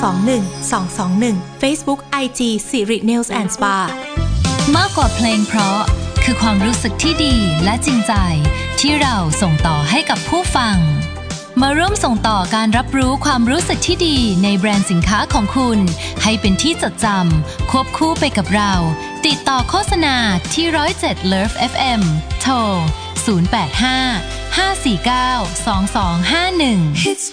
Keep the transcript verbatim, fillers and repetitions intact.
สองหนึ่ง สองสองหนึ่ง Facebook ไอ จี Sirit Nails and Spa มากกว่าเพลงเพราะคือความรู้สึกที่ดีและจริงใจที่เราส่งต่อให้กับผู้ฟังมาร่วมส่งต่อการรับรู้ความรู้สึกที่ดีในแบรนด์สินค้าของคุณให้เป็นที่จดจำควบคู่ไปกับเราติดต่อโฆษณาที่ หนึ่งศูนย์เจ็ด เลิฟ เอฟ เอ็ม โทร ศูนย์ แปด ห้า ห้า สี่ เก้า สอง สอง ห้า หนึ่ง